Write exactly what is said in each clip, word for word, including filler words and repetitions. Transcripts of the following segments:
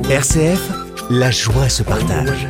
R C F, la joie se partage.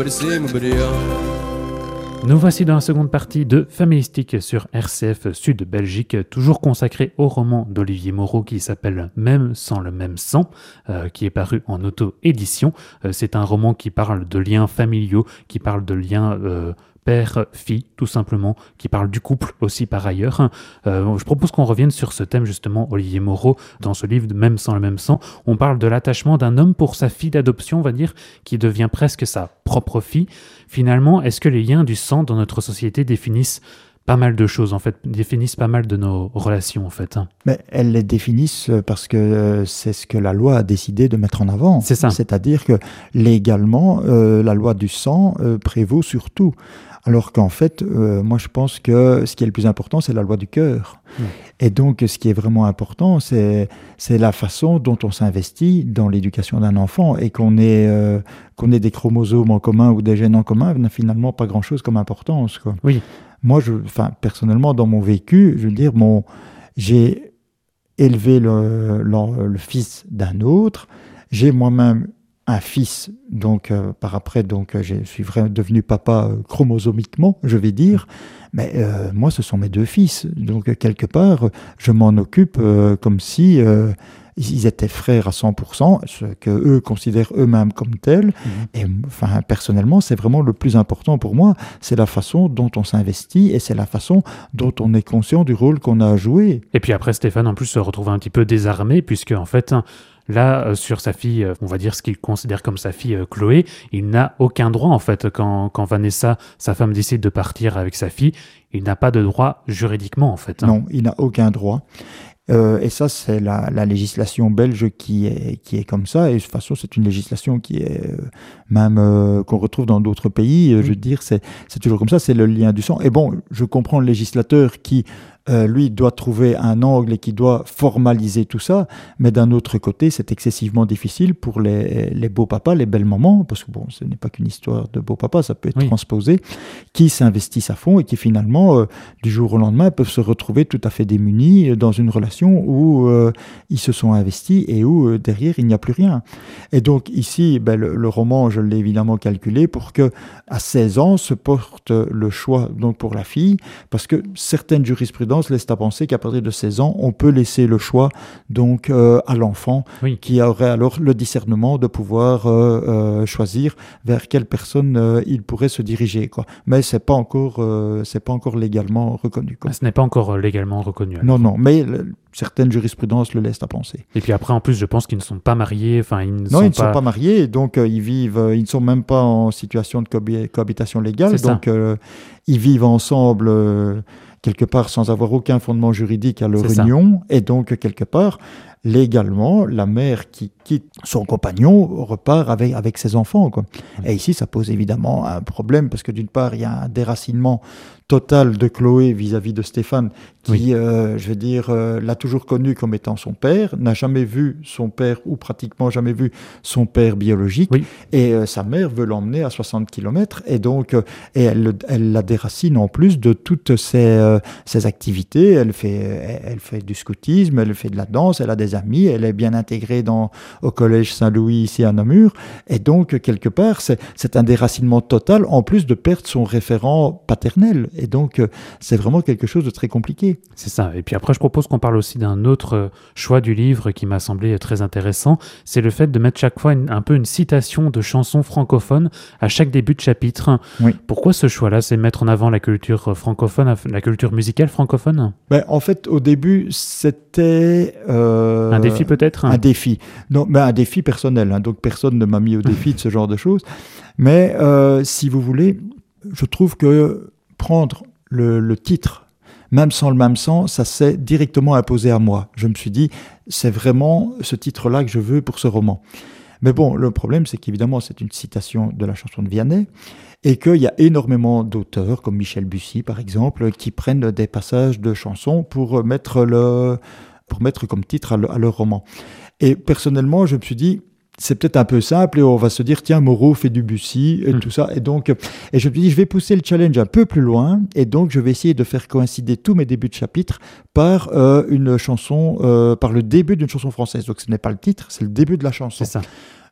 Nous voici dans la seconde partie de Familistique sur R C F Sud Belgique, toujours consacré au roman d'Olivier Moreau qui s'appelle Même sans le même sang, euh, qui est paru en auto-édition. Euh, c'est un roman qui parle de liens familiaux, qui parle de liens euh, père-fille, tout simplement, qui parle du couple aussi par ailleurs. Euh, je propose qu'on revienne sur ce thème justement, Olivier Moreau, dans ce livre de Même sans le même sang. On parle de l'attachement d'un homme pour sa fille d'adoption, on va dire, qui devient presque sa propre fille. Finalement, est-ce que les liens du sang dans notre société définissent pas mal de choses, en fait, définissent pas mal de nos relations, en fait. Mais elles les définissent parce que c'est ce que la loi a décidé de mettre en avant. C'est ça. C'est-à-dire que légalement, euh, la loi du sang euh, prévaut sur tout. Alors qu'en fait, euh, moi je pense que ce qui est le plus important, c'est la loi du cœur. Mmh. Et donc, ce qui est vraiment important, c'est, c'est la façon dont on s'investit dans l'éducation d'un enfant et qu'on ait, euh, qu'on ait des chromosomes en commun ou des gènes en commun n'a finalement pas grand-chose comme importance, quoi. Oui. Moi, je, enfin, personnellement, dans mon vécu, je veux dire, mon, j'ai élevé le, le, le fils d'un autre, j'ai moi-même un fils, donc euh, par après, donc je suis vraiment devenu papa euh, chromosomiquement, je vais dire, mais euh, moi, ce sont mes deux fils, donc euh, quelque part, je m'en occupe euh, comme si euh, ils étaient frères à cent pour cent, ce que eux considèrent eux-mêmes comme tel. Mmh. Et enfin, personnellement, c'est vraiment le plus important pour moi, c'est la façon dont on s'investit et c'est la façon dont on est conscient du rôle qu'on a à jouer. Et puis après, Stéphane, en plus, se retrouve un petit peu désarmé, puisque en fait, là, euh, sur sa fille, euh, on va dire ce qu'il considère comme sa fille euh, Chloé, il n'a aucun droit en fait. Quand, quand Vanessa, sa femme, décide de partir avec sa fille, il n'a pas de droit juridiquement en fait. Hein. Non, il n'a aucun droit. Euh, et ça, c'est la, la législation belge qui est, qui est comme ça. Et de toute façon, c'est une législation qui est euh, même euh, qu'on retrouve dans d'autres pays. Euh, oui. Je veux dire, c'est, c'est toujours comme ça. C'est le lien du sang. Et bon, je comprends le législateur qui Euh, lui doit trouver un angle et qui doit formaliser tout ça, mais d'un autre côté, c'est excessivement difficile pour les, les beaux papas, les belles mamans, parce que bon, ce n'est pas qu'une histoire de beaux papas, ça peut être oui. transposé, qui s'investissent à fond et qui finalement, euh, du jour au lendemain, peuvent se retrouver tout à fait démunis dans une relation où euh, ils se sont investis et où euh, derrière, il n'y a plus rien. Et donc ici, ben, le, le roman, je l'ai évidemment calculé pour que à seize ans se porte le choix donc pour la fille, parce que certaines jurisprudences laisse à penser qu'à partir de seize ans, on peut laisser le choix donc euh, à l'enfant oui. qui aurait alors le discernement de pouvoir euh, euh, choisir vers quelle personne euh, il pourrait se diriger, quoi. Mais c'est pas encore, euh, c'est pas encore légalement reconnu, quoi. Ah, ce n'est pas encore légalement reconnu. Alors. Non, non, mais le, certaines jurisprudences le laissent à penser. Et puis après, en plus, je pense qu'ils ne sont pas mariés. Enfin, ils ne non, sont ils ne pas... sont pas mariés, donc euh, ils vivent, euh, ils ne sont même pas en situation de cohabi- cohabitation légale, c'est donc euh, ils vivent ensemble. Euh, quelque part sans avoir aucun fondement juridique à leur C'est union, ça. Et donc quelque part, légalement, la mère qui quitte son compagnon repart avec, avec ses enfants, quoi. Mmh. Et ici, ça pose évidemment un problème, parce que d'une part, il y a un déracinement total de Chloé vis-à-vis de Stéphane, qui, oui. euh, je veux dire, euh, l'a toujours connu comme étant son père, n'a jamais vu son père, ou pratiquement jamais vu son père biologique, oui. et euh, sa mère veut l'emmener à soixante kilomètres, et donc, euh, et elle, elle la déracine en plus de toutes ses, euh, ses activités. Elle fait, elle, elle fait du scoutisme, elle fait de la danse, elle a des amis, elle est bien intégrée dans, au collège Saint-Louis ici à Namur, et donc, quelque part, c'est, c'est un déracinement total, en plus de perdre son référent paternel. Et donc, euh, c'est vraiment quelque chose de très compliqué. C'est ça. Et puis après, je propose qu'on parle aussi d'un autre choix du livre qui m'a semblé très intéressant. C'est le fait de mettre chaque fois une, un peu une citation de chansons francophones à chaque début de chapitre. Oui. Pourquoi ce choix-là? C'est mettre en avant la culture francophone, la culture musicale francophone? Ben, en fait, au début, c'était... Euh, un défi peut-être? Un défi. Non, ben, un défi personnel. Hein, donc, personne ne m'a mis au défi de ce genre de choses. Mais euh, si vous voulez, je trouve que prendre le, le titre, même sans le même sang, ça s'est directement imposé à moi. Je me suis dit, c'est vraiment ce titre-là que je veux pour ce roman. Mais bon, le problème, c'est qu'évidemment, c'est une citation de la chanson de Vianney, et qu'il y a énormément d'auteurs, comme Michel Bussy, par exemple, qui prennent des passages de chansons pour mettre, le, pour mettre comme titre à, le, à leur roman. Et personnellement, je me suis dit, c'est peut-être un peu simple et on va se dire tiens, Moreau fait du Bussy et mmh. tout ça, et donc et je me dis je vais pousser le challenge un peu plus loin, et donc je vais essayer de faire coïncider tous mes débuts de chapitre par euh, une chanson, euh, par le début d'une chanson française. Donc ce n'est pas le titre, c'est le début de la chanson. C'est ça.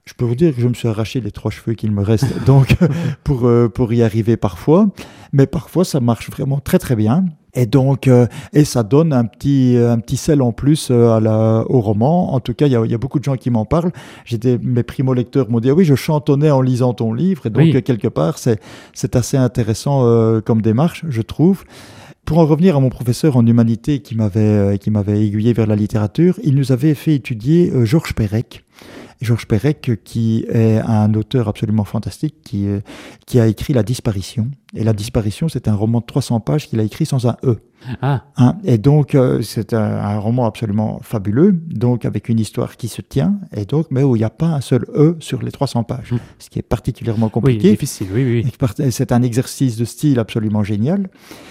Je peux vous dire que je me suis arraché les trois cheveux qu'il me reste donc pour, euh, pour y arriver parfois. Mais parfois, ça marche vraiment très très bien. Et donc, euh, et ça donne un petit, un petit sel en plus euh, à la, au roman. En tout cas, il y a, y a beaucoup de gens qui m'en parlent. J'étais, mes primo-lecteurs m'ont dit ah oui, je chantonnais en lisant ton livre. Et donc, oui. euh, quelque part, c'est, c'est assez intéressant euh, comme démarche, je trouve. Pour en revenir à mon professeur en humanité qui m'avait, euh, qui m'avait aiguillé vers la littérature, il nous avait fait étudier euh, Georges Perec. Georges Perec, qui est un auteur absolument fantastique, qui, euh, qui a écrit La Disparition. Et La Disparition, c'est un roman de trois cents pages qu'il a écrit sans un E. Ah. Hein, et donc, euh, c'est un, un roman absolument fabuleux, donc avec une histoire qui se tient, et donc, mais où il n'y a pas un seul E sur les trois cents pages, mmh. ce qui est particulièrement compliqué. Oui, difficile, oui, oui. C'est un exercice de style absolument génial.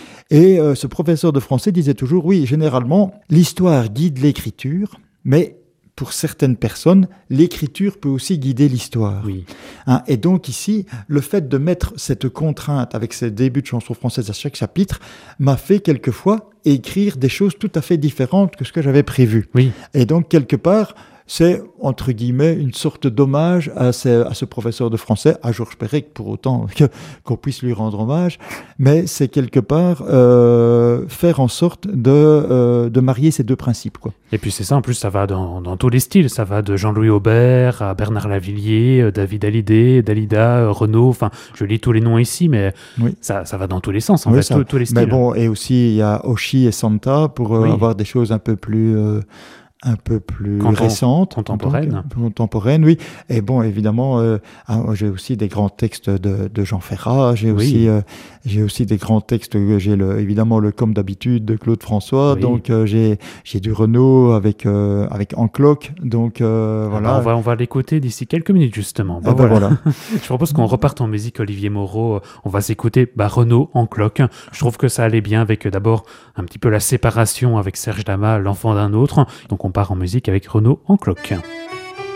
Et euh, ce professeur de français disait toujours, oui, généralement, l'histoire guide l'écriture, mais pour certaines personnes, l'écriture peut aussi guider l'histoire. Oui. Hein, et donc ici, le fait de mettre cette contrainte avec ces débuts de chansons françaises à chaque chapitre m'a fait quelquefois écrire des choses tout à fait différentes que ce que j'avais prévu. Oui. Et donc, quelque part, c'est, entre guillemets, une sorte d'hommage à, ces, à ce professeur de français, à Georges Perec, pour autant que, qu'on puisse lui rendre hommage, mais c'est quelque part euh, faire en sorte de, euh, de marier ces deux principes, quoi. Et puis c'est ça, en plus, ça va dans, dans tous les styles. Ça va de Jean-Louis Aubert à Bernard Lavillier, David Hallyday, Dalida, Renaud, enfin, je lis tous les noms ici, mais oui. ça, ça va dans tous les sens, en oui, fait, ça, tous, tous les styles. Mais bon, et aussi, il y a Oshii et Santa pour euh, oui. avoir des choses un peu plus... Euh, un peu plus Content, récente, contemporaine. Contemporaine, oui. Et bon, évidemment, euh, j'ai aussi des grands textes de, de Jean Ferrat, j'ai, oui. aussi, euh, j'ai aussi des grands textes, j'ai le, évidemment le Comme d'habitude de Claude François, oui. donc euh, j'ai, j'ai du Renaud avec, euh, avec Encloc, donc euh, ah voilà. Bah on, va, on va l'écouter d'ici quelques minutes, justement. Bah, ah bah voilà. voilà. Je propose qu'on reparte en musique, Olivier Moreau. On va s'écouter bah, Renaud Encloc. Je trouve que ça allait bien avec d'abord un petit peu la séparation avec Serge Lama, l'enfant d'un autre. Donc on part en musique avec Renaud Encloc.